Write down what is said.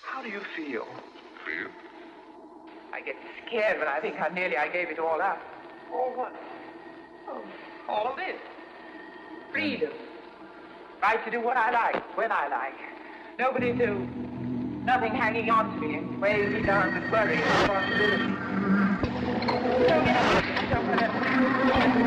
How do you feel? Feel? I get scared when I think how nearly I gave it all up. All what? Oh, all of this. Freedom. Right to do what I like, when I like. Nobody to... Nothing hanging on to me and weighing me down with worry and responsibility. Don't get up.